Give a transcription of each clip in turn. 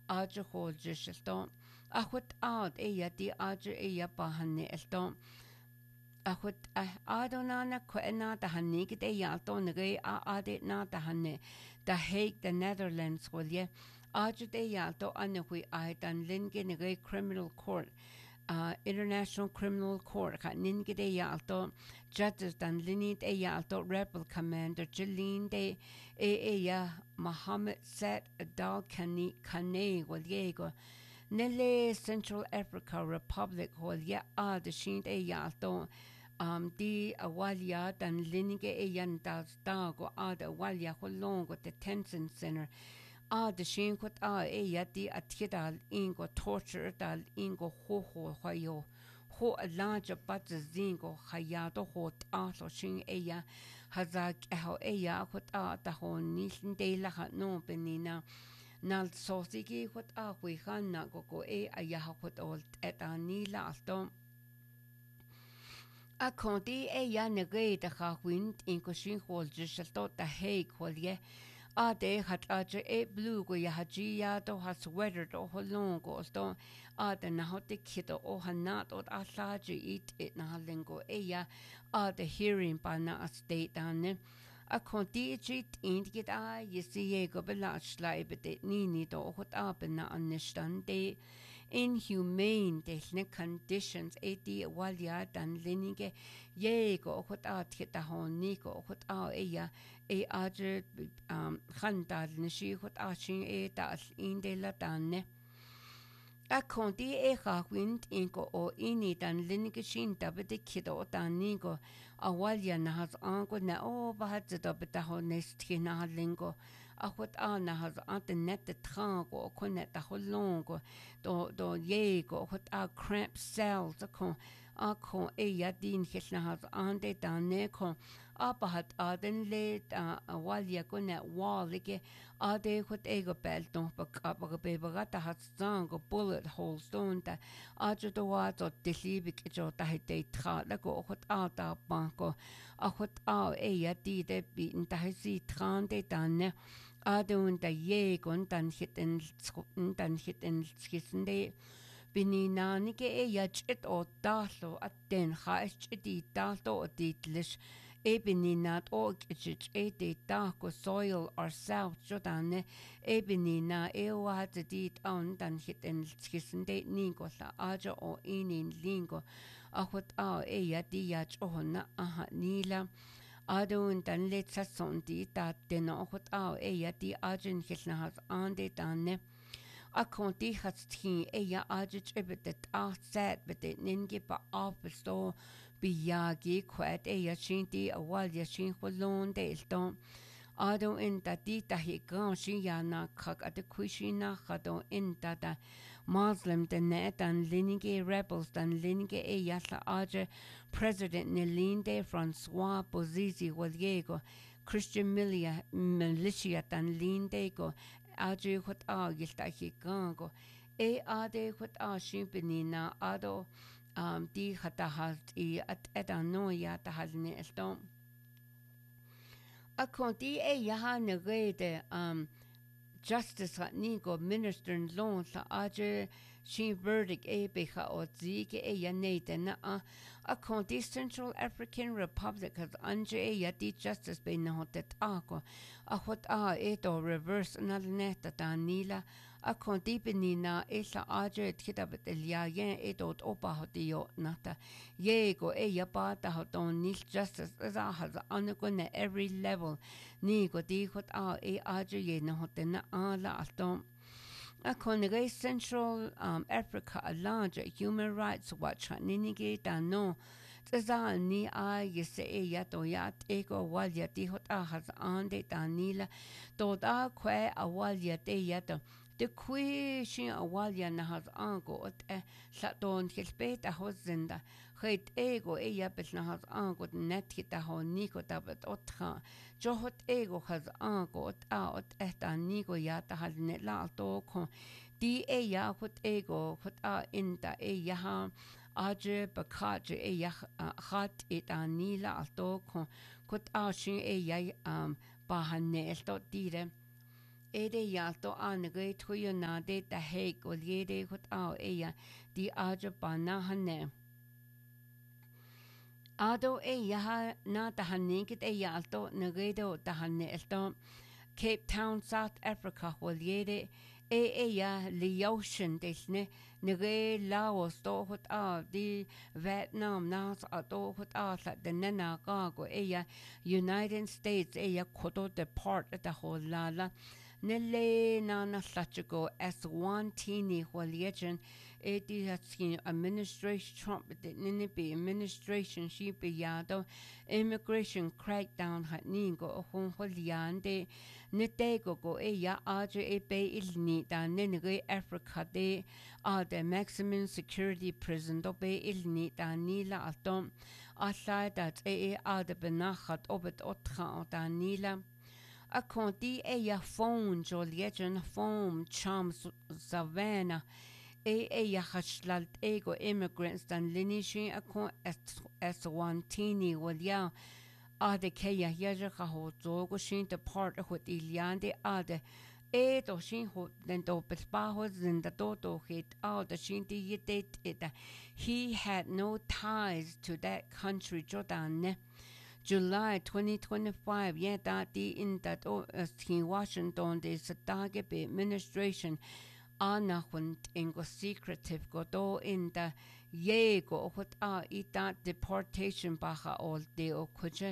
aja holjiselton ahut out di aja bahanne elton ahut adonana kwena ta hannig de yalton ge ade na ta hanne da Hague the Netherlands wolje aja de yalto anhui aitan linge ge criminal court International Criminal Court ka ninge de yalto judges dan linit yalto rebel commander Jeline de Mohammed Said Adal Kane waliego nele Central Africa Republic holya de shin yalto di awalia dan linige yan dago awalia holongo detention center the shin kot di atidal ingo torture dal ingo ho hoyo ho a large but zingo hayato hot so shin hazak kot ta ho nishin de la no benina nal sosigi kot we hanna go aya kot old et anila alto a konti nege de wind in koshin hol jisalto ta Hague holye de hat blue go haji do has sweater do holongo sto de na hote kito hanat alaji it na lingo de hearing by na state dan a konti chit get yesi go belach laibet nini do hot na anistan de inhumane technic conditions di walia dan linige go hot kita honiko hot ajer khandal nishi hot shin dal inde la danne a konti wind inko ini dan linige shin dabete kido danigo a walia na has anko na bahat da beta honest kina lingo a hot na has ante net de trango konet da holongo do go hot cramp cells a kon din hisna has ante danne kon bahat den le a walia konet walige de hot ego belton ba bebagata has zango bullet holes don't do wato delibik jo ta hite tra la go hot da banko a hot di de bin ta si trande danne adun da gon dan hiten skissen de binina nike chit o dalo at den haich di dalo ditlish binina o chit de ko soil or south jodane binina wat dit on dan hiten skissen de ningo la aja o inin lingo a hot di honna nila adun dan letsa sondi ta den hot di ajin hisna has ande danne a konti has tin ajit ebetet set betet ninge ba afsto biyagi kwet shinti awal yashin holon delton ado in tatita higan shiyana kak at kushina hado in tata Muslim the net and linige rebels dan linige yasla aje President Nelinde Francois Bozizi Waliego Christian militia dan lindego aje hot gilta higango ade hot shimpinina ado di hata halt at etanoya ta halne estom a konti yaha negede justice nigo minister in law sa aje she verdict beha o zige yanete na a konti Central African Republic has anje yati justice be no tet ako a hot eto reverse na neta danila a konti benina esa aje kitabet eliayen eto opa hodio nata yego yapata hoton nil justice za has anugone every level nigo di hot aje ye no hotena ala alton a konege Central Africa a large human rights watch ninige dano tza ni yese yato yat ego walya di hot has ande danila to da kwe awalya te yato de kwe shin awalya na has ango saton hilpet a hozinda het ego yapet na has ango net kita ho niko tabet otra johot ego has ango eta niko yata has net la to ko di ya hot ego hot inta yaha aje bakaje hat anila alto ko kot shin bahanne esto dire ede ya to anage tuyo na de ta hek o yede hot ao eya di aja bana hane ado eya ha na ta hanikit eya alto nagedo ta hane elto Cape Town, South Africa, Waliere, Ea, Laotian, Desne, Nere, Laos, Dohut the Vietnam, Nas, Dohut the Nana Gago, Ea, United States, Ea, Koto, the part at the whole Lala. Nele nana sachigo as one teeny Waliajan, Edi has seen administration Trump, the Ninipi administration, sheep yado, immigration crackdown hat ningo, hon Holiande. Nitego go eya aja ebe ilni da nenege Africa de the maximum security prison do be ilni da nila atom asai dat the benachat obet otra da nila a conti eya phone joliejen phone cham savannah eya hashlalt ego immigrants dan linishin a con as one teeny well the Kaya Yaja ho zogo shin the part of Iliande ade do shin ho then do bespaho in the dodo hit out the shinti yet it he had no ties to that country Jordan July 2025 yeah that the in that in Washington the Satake administration Anna hunt in go secretive go do in the Yego what ita deportation baha all de o kuje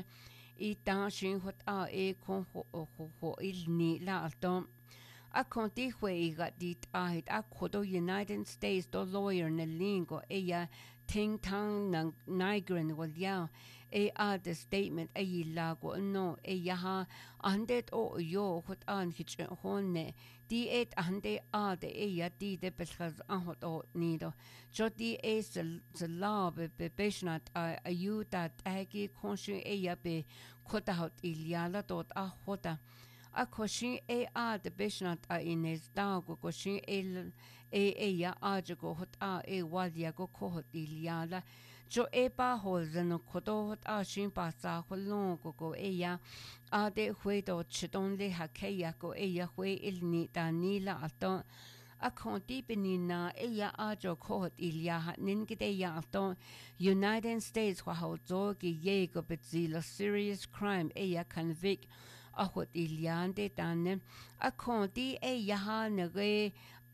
ita shin what kon ho il ni la altom a conti hwe got dit a kodo United States do lawyer na lingo eya ting tang nang nigran wal ya the statement lago no ha andet o yo what an hich honne di ande de di de beschas an hot o nido jo di the law be beshnat a you that agi konshi be kota hot ilyala dot a hota a koshin the beshnat ines dago koshin ya ajago hot walia go kohot ilyala jo ba holzen kodo hot shin pa sa holon go ya de huedo chidon le hakeya go hue ilni da nila ato a konti benina ajo kohot ilya ningide ya ato United States wa ho zogi yego betzila serious crime convict a hot ilyande dan a konti ha nege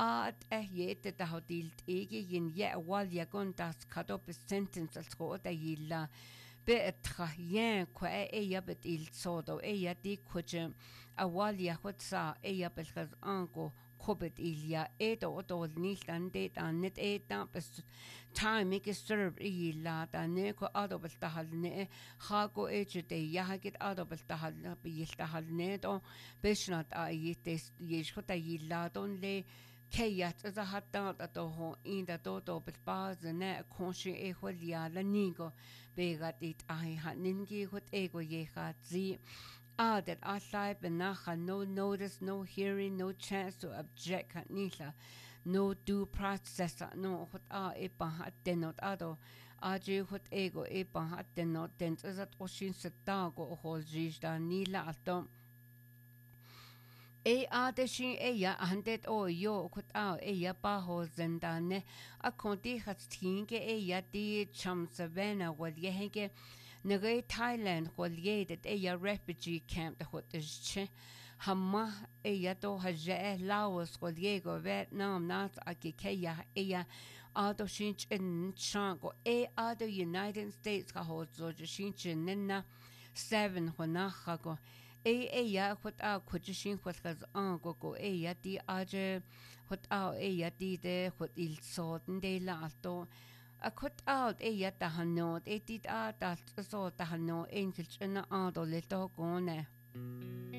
yet da hodilt yin ya wal ya gon das kadop sentence al tro da yilla betra yen kwa bet il sodo di kujem a wal ya hotsa belgas anko kobet ilya do nil dan de dan net bes time ik serve illa dan ne ko adobel tahal ne ha go de ya git adobel tahal bi tahal ne do besnat yites yeshota illa don le Kayat as a hot down at the home in the dodo but bars the net conshi equalia la nigo begat it had ningi hot ego ye had z that I side benacha no notice, no hearing, no chance to object at nila, no due process no hot hat denot ado aji hot ego hat denot dent as at oshin setago hol jista nila atom de shin handet o yo kut pa ho zendane a konti hat tinge di cham savannah wal yehenge nage Thailand wal yedet refugee camp the hot is che hama to haje Laos wal yego Vietnam nas akikeya do shin in chango the United States ka ho zo shin nena 7 honachago ya what kujishin what has go di aje what di de what il soten de lato a cut out ta hanot dit dat so ta hanot enkel chena do le to gone